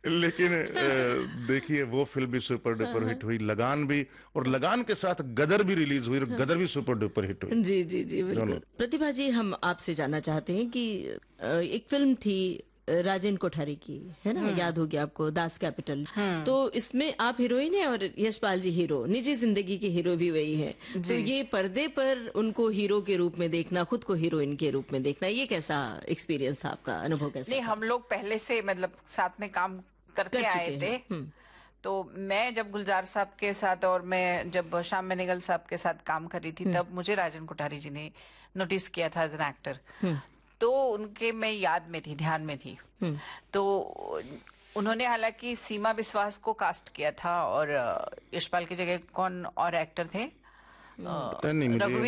लेकिन देखिए वो फिल्म भी सुपर डुपर हिट हुई, लगान भी, और लगान के साथ गदर भी रिलीज हुई, और गदर भी सुपर डुपर हिट हुई। जी जी जी दोनों। बिल्कुल। प्रतिभा जी, हम आपसे जानना चाहते हैं कि एक फिल्म थी राजेंद्र कोठारी की, है ना, याद होगी आपको, दास कैपिटल। तो इसमें आप हीरोइन है और यशपाल जी हीरो, निजी जिंदगी के हीरो भी वही है। तो जी। ये पर्दे पर उनको हीरो के रूप में देखना, खुद को हीरोइन के रूप में देखना, ये कैसा एक्सपीरियंस था आपका, अनुभव कैसा नहीं, था? हम लोग पहले से मतलब साथ में काम करते कर आए चुके थे। हैं। तो मैं जब गुलजार साहब के साथ और मैं जब श्याम बेनेगल साहब के साथ काम कर रही थी, तब मुझे राजन कोठारी जी ने नोटिस किया था एज एन एक्टर। तो उनके मैं याद में थी, ध्यान में थी। तो उन्होंने हालांकि सीमा विश्वास को कास्ट किया था, और यशपाल की जगह कौन और एक्टर थे? पता नहीं मुझे। रघुवीर